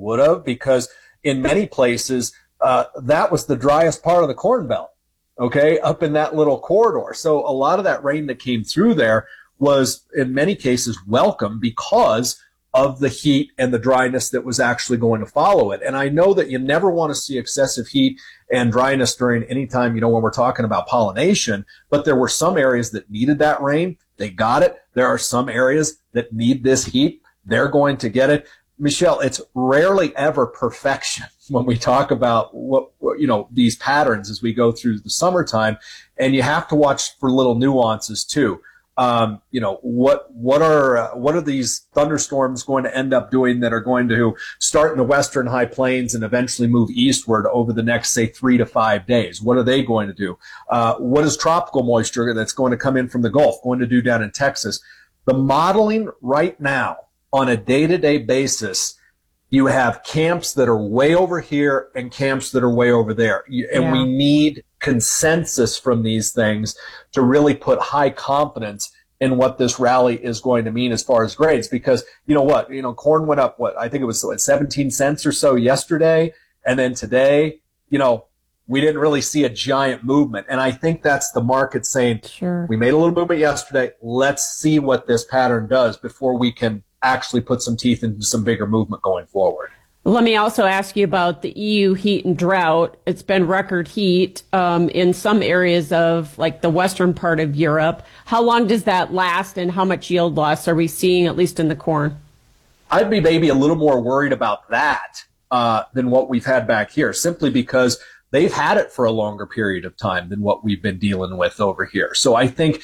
would have, because in many places, that was the driest part of the Corn Belt, okay, up in that little corridor. So a lot of that rain that came through there was in many cases welcome because of the heat and the dryness that was actually going to follow it. And I know that you never want to see excessive heat and dryness during any time, when we're talking about pollination, but there were some areas that needed that rain. They got it. There are some areas that need this heat. They're going to get it. Michelle, it's rarely ever perfection when we talk about these patterns as we go through the summertime, and you have to watch for little nuances too. What are these thunderstorms going to end up doing that are going to start in the western high plains and eventually move eastward over the next, say, 3 to 5 days? What are they going to do? What is tropical moisture that's going to come in from the Gulf going to do down in Texas? The modeling right now on a day-to-day basis, you have camps that are way over here and camps that are way over there. And we need consensus from these things to really put high confidence in what this rally is going to mean as far as grades. Because corn went up, I think it was 17 cents or so yesterday. And then today, we didn't really see a giant movement. And I think that's the market saying, sure, we made a little movement yesterday. Let's see what this pattern does before we can actually put some teeth into some bigger movement going forward. Let me also ask you about the EU heat and drought. It's been record heat in some areas of like the western part of Europe. How long does that last, and how much yield loss are we seeing, at least in the corn? I'd be maybe a little more worried about that than what we've had back here, simply because they've had it for a longer period of time than what we've been dealing with over here. So I think,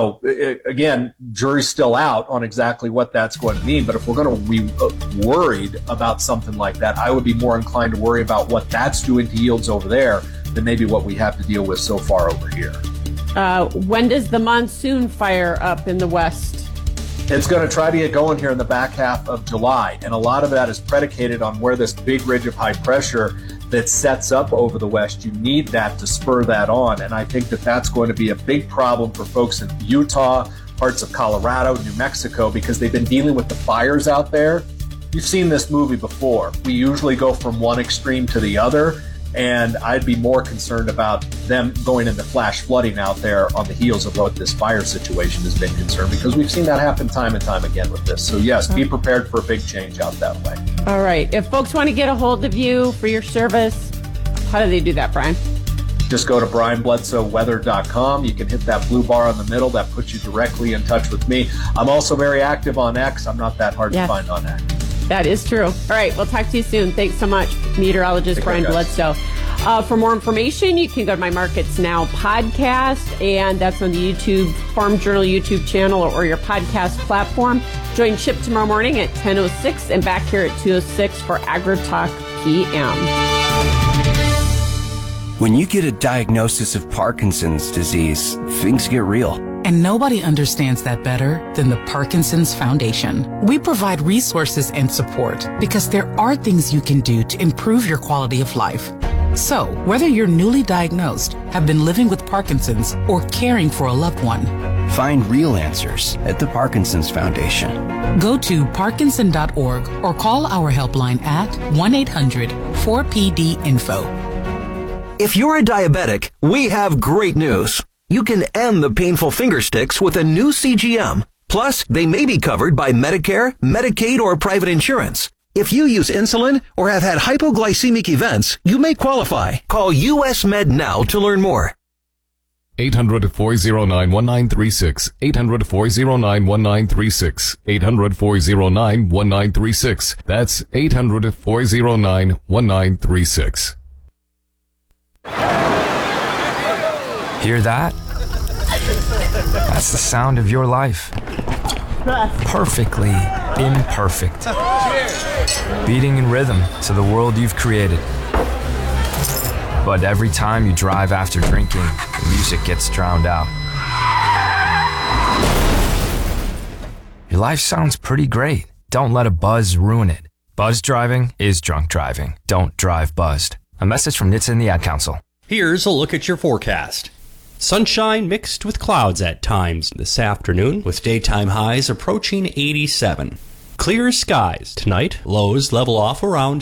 again, jury's still out on exactly what that's going to mean. But if we're going to be worried about something like that, I would be more inclined to worry about what that's doing to yields over there than maybe what we have to deal with so far over here. When does the monsoon fire up in the West? It's going to try to get going here in the back half of July. And a lot of that is predicated on where this big ridge of high pressure that sets up over the West. You need that to spur that on. And I think that that's going to be a big problem for folks in Utah, parts of Colorado, New Mexico, because they've been dealing with the fires out there. You've seen this movie before. We usually go from one extreme to the other. And I'd be more concerned about them going into flash flooding out there on the heels of what this fire situation has been concerned, because we've seen that happen time and time again with this. So yes, be prepared for a big change out that way. All right. If folks want to get a hold of you for your service, how do they do that, Brian? Just go to brianbledsoeweather.com. You can hit that blue bar in the middle. That puts you directly in touch with me. I'm also very active on X. I'm not that hard to find on X. That is true. All right. We'll talk to you soon. Thanks so much, meteorologist Brian Bledsoe. For more information, you can go to my Markets Now podcast, and that's on the YouTube Farm Journal YouTube channel or your podcast platform. Join Chip tomorrow morning at 10:06 and back here at 2:06 for AgriTalk PM. When you get a diagnosis of Parkinson's disease, things get real. And nobody understands that better than the Parkinson's Foundation. We provide resources and support because there are things you can do to improve your quality of life. So, whether you're newly diagnosed, have been living with Parkinson's, or caring for a loved one, find real answers at the Parkinson's Foundation. Go to parkinson.org or call our helpline at 1-800-4PD-INFO. If you're a diabetic, we have great news. You can end the painful finger sticks with a new CGM. Plus, they may be covered by Medicare, Medicaid, or private insurance. If you use insulin or have had hypoglycemic events, you may qualify. Call US Med now to learn more. 800-409-1936. 800-409-1936. 800-409-1936. That's 800-409-1936. Hear that? That's the sound of your life. Perfectly imperfect. Beating in rhythm to the world you've created. But every time you drive after drinking, the music gets drowned out. Your life sounds pretty great. Don't let a buzz ruin it. Buzz driving is drunk driving. Don't drive buzzed. A message from NHTSA and the Ad Council. Here's a look at your forecast. Sunshine mixed with clouds at times this afternoon, with daytime highs approaching 87. Clear skies tonight. Lows level off around